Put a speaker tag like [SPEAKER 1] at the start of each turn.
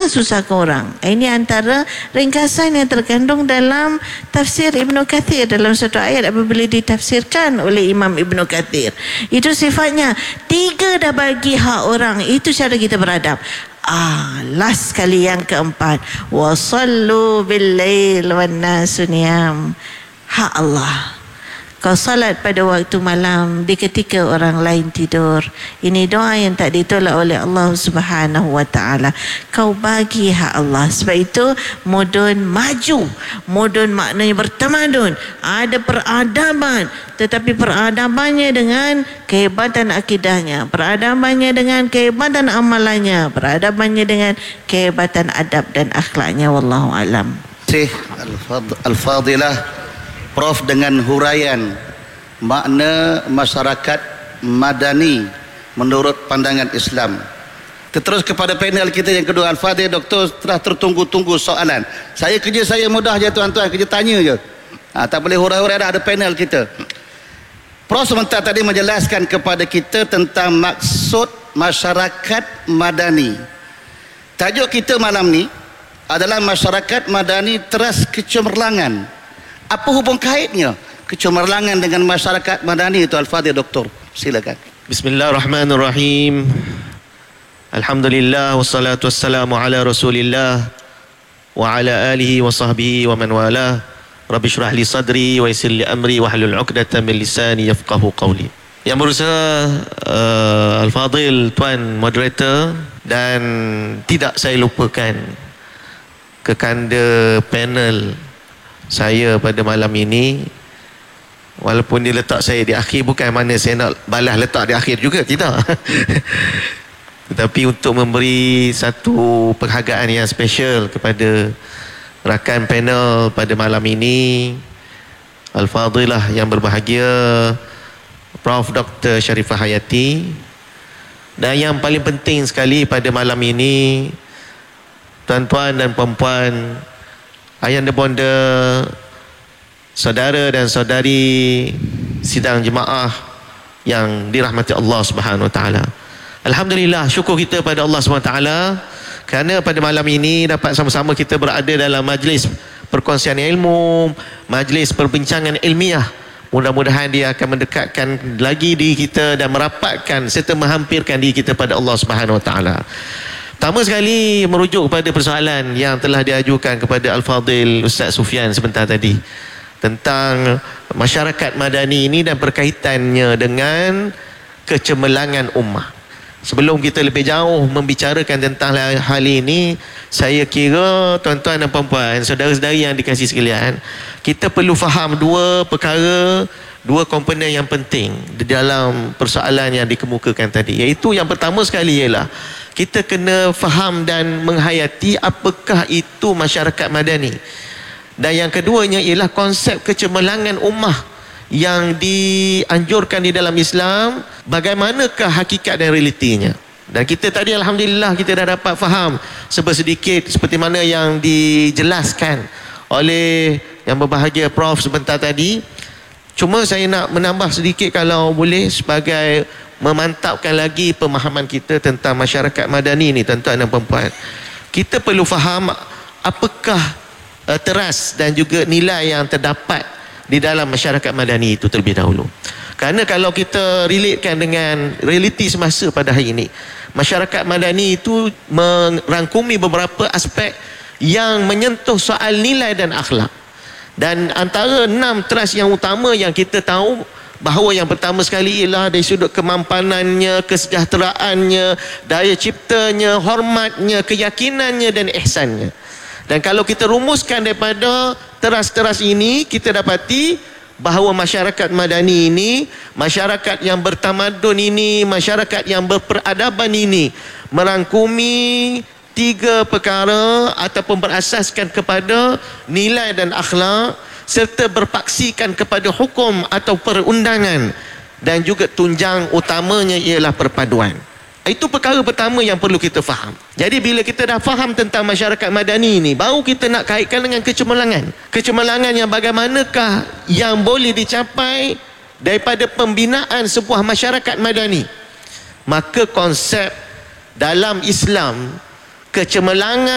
[SPEAKER 1] Janganlah susahkan orang. Ini antara ringkasan yang terkandung dalam tafsir Ibnu Katsir dalam satu ayat apabila ditafsirkan oleh Imam Ibnu Katsir. Itu sifatnya 3 dah bagi hak orang. Itu cara kita beradab. Last kali yang keempat, wasallu bil-lail wan-nasu niyam. Hak Allah. Kau salat pada waktu malam di ketika orang lain tidur. Ini doa yang tak ditolak oleh Allah Subhanahu wa taala. Kau bagi hak Allah. Sebab itu moden maju. Moden maknanya bertamadun, ada peradaban, tetapi peradabannya dengan kehebatan akidahnya, peradabannya dengan kehebatan amalannya, peradabannya dengan kehebatan adab dan akhlaknya. Wallahu alam.
[SPEAKER 2] Al-Fadilah Prof dengan huraian makna masyarakat madani menurut pandangan Islam. Terus kepada panel kita yang kedua, Al-Fadhil Doktor, telah tertunggu-tunggu soalan. Kerja saya mudah je tuan-tuan, kerja tanya je. Tak boleh hurai-hurai dah, ada panel kita. Prof sebentar tadi menjelaskan kepada kita tentang maksud masyarakat madani. Tajuk kita malam ni adalah masyarakat madani teras kecemerlangan. Apa hubung kaitnya kecemerlangan dengan masyarakat madani itu, Al-Fadhil Doktor? Silakan.
[SPEAKER 3] Bismillahirrahmanirrahim. Alhamdulillah wassalatu wassalamu ala Rasulillah wa ala alihi wa sahbihi wa man wala. Rabbi shrah li sadri wa yassir li amri wa hlul 'uqdatam min lisani yafqahu qawli. Yang berusaha Al-Fadhil, tuan moderator, dan tidak saya lupakan kekanda panel saya pada malam ini. Walaupun dia letak saya di akhir, bukan mana saya nak balas letak di akhir juga, tidak. Tetapi untuk memberi satu penghargaan yang special kepada rakan panel pada malam ini, Al-Fadhilah yang berbahagia, Prof. Dr. Sharifah Hayati. Dan yang paling penting sekali pada malam ini, tuan-tuan dan puan-puan, ayahanda bonda, saudara dan saudari sidang jemaah yang dirahmati Allah Subhanahu wa taala. Alhamdulillah, syukur kita pada Allah Subhanahu wa taala kerana pada malam ini dapat sama-sama kita berada dalam majlis perkongsian ilmu, majlis perbincangan ilmiah. Mudah-mudahan dia akan mendekatkan lagi diri kita dan merapatkan serta menghampirkan diri kita pada Allah Subhanahu wa taala. Pertama sekali merujuk kepada persoalan yang telah diajukan kepada Al-Fadhil Ustaz Sufian sebentar tadi tentang masyarakat madani ini dan berkaitannya dengan kecemerlangan ummah. Sebelum kita lebih jauh membicarakan tentang hal ini, saya kira tuan-tuan dan puan-puan, saudara-saudari yang dikasihi sekalian, kita perlu faham dua perkara, dua komponen yang penting di dalam persoalan yang dikemukakan tadi. Iaitu yang pertama sekali ialah kita kena faham dan menghayati apakah itu masyarakat madani. Dan yang keduanya ialah konsep kecemerlangan ummah yang dianjurkan di dalam Islam, bagaimanakah hakikat dan realitinya. Dan kita tadi alhamdulillah kita dah dapat faham sedikit seperti mana yang dijelaskan oleh yang berbahagia Prof sebentar tadi. Cuma saya nak menambah sedikit kalau boleh, sebagai memantapkan lagi pemahaman kita tentang masyarakat madani ini, tuan-tuan dan puan-puan. Kita perlu faham apakah teras dan juga nilai yang terdapat di dalam masyarakat madani itu terlebih dahulu. Kerana kalau kita relatekan dengan realiti semasa pada hari ini, masyarakat madani itu merangkumi beberapa aspek yang menyentuh soal nilai dan akhlak. Dan antara 6 teras yang utama yang kita tahu, bahawa yang pertama sekali ialah dari sudut kemampanannya, kesejahteraannya, daya ciptanya, hormatnya, keyakinannya dan ihsannya. Dan kalau kita rumuskan daripada teras-teras ini, kita dapati bahawa masyarakat madani ini, masyarakat yang bertamadun ini, masyarakat yang berperadaban ini merangkumi 3 perkara ataupun berasaskan kepada nilai dan akhlak, serta berpaksikan kepada hukum atau perundangan, dan juga tunjang utamanya ialah perpaduan. Itu perkara pertama yang perlu kita faham. Jadi bila kita dah faham tentang masyarakat madani ini, baru kita nak kaitkan dengan kecemerlangan. Kecemerlangan yang bagaimanakah yang boleh dicapai daripada pembinaan sebuah masyarakat madani. Maka konsep dalam Islam, kecemerlangan